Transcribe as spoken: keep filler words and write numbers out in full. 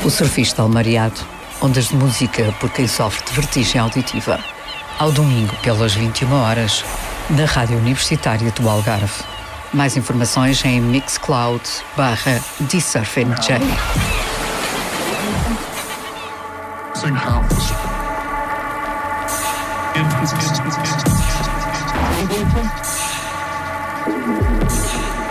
O Surfista Almariado, ondas de música por quem sofre de vertigem auditiva. Ao domingo, pelas vinte e uma horas, na Rádio Universitária do Algarve. Mais informações em Mixcloud barra DSurfNJ. Thank you.